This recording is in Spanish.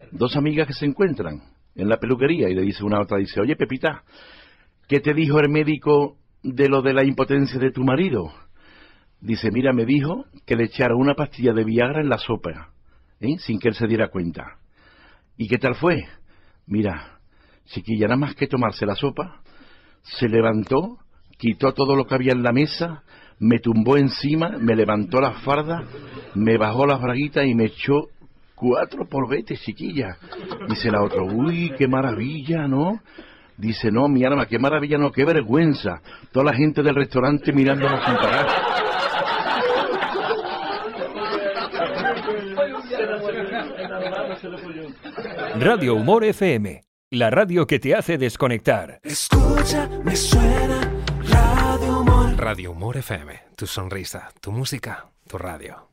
Dos amigas que se encuentran en la peluquería y le dice una a otra, dice, oye Pepita, ¿qué te dijo el médico de lo de la impotencia de tu marido? Dice, mira, me dijo que le echara una pastilla de Viagra en la sopa, sin que él se diera cuenta. ¿Y qué tal fue? Mira, chiquilla, nada más que tomarse la sopa, se levantó, quitó todo lo que había en la mesa, me tumbó encima, me levantó las fardas, me bajó las braguitas y me echó 4 polvetes, chiquilla. Dice la otra, uy, qué maravilla, ¿no? Dice, no, mi alma, qué maravilla, no, qué vergüenza. Toda la gente del restaurante mirándonos sin parar. Radio Humor FM, la radio que te hace desconectar. Escucha, me suena Radio Humor. Radio Humor FM, tu sonrisa, tu música, tu radio.